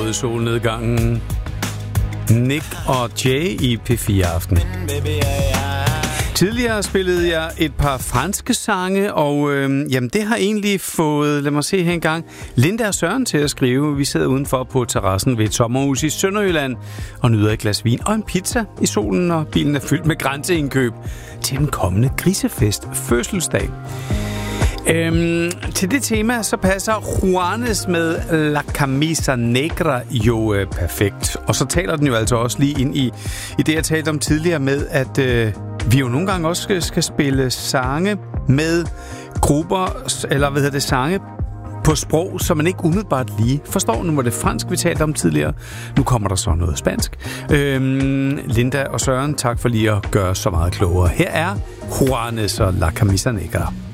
mod solnedgangen. Nick og Jay i P4 Aften. Tidligere spillede jeg et par franske sange, og jamen det har egentlig fået, lad mig se her engang, Linda og Søren til at skrive. Vi sidder udenfor på terrassen ved et sommerhus i Sønderjylland og nyder et glas vin og en pizza i solen, og bilen er fyldt med grænseindkøb til den kommende grisefest fødselsdag. Til det tema, så passer Juanes med La Camisa Negra jo perfekt. Og så taler den jo altså også lige ind i det, jeg talte om tidligere med, at vi jo nogle gange også skal spille sange med grupper, eller sange på sprog, som man ikke umiddelbart lige forstår. Nu var det fransk, vi talte om tidligere. Nu kommer der så noget spansk. Linda og Søren, tak for lige at gøre så meget klogere. Her er Juanes og La Camisa Negra.